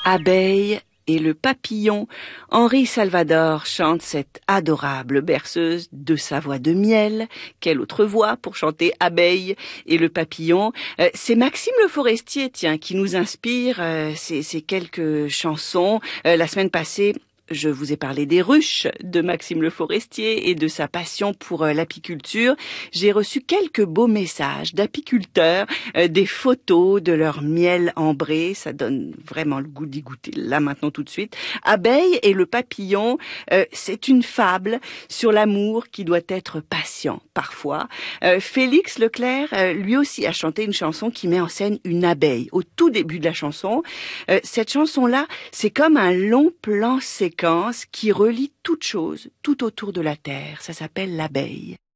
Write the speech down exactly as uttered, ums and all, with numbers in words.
Abeille et le papillon. Henri Salvador chante cette adorable berceuse de sa voix de miel. Quelle autre voix pour chanter Abeille et le papillon. Euh, c'est Maxime Le Forestier, tiens, qui nous inspire euh, ces, ces quelques chansons. Euh, la semaine passée, je vous ai parlé des ruches de Maxime Le Forestier et de sa passion pour euh, l'apiculture. J'ai reçu quelques beaux messages d'apiculteurs, euh, des photos de leur miel ambré. Ça donne vraiment le goût d'y goûter là maintenant tout de suite. Abeille et le papillon, euh, c'est une fable sur l'amour qui doit être patient parfois. Euh, Félix Leclerc, euh, lui aussi, a chanté une chanson qui met en scène une abeille au tout début de la chanson. Euh, cette chanson-là, c'est comme un long plan séquence qui relie toute chose tout autour de la terre. Ça s'appelle l'abeille.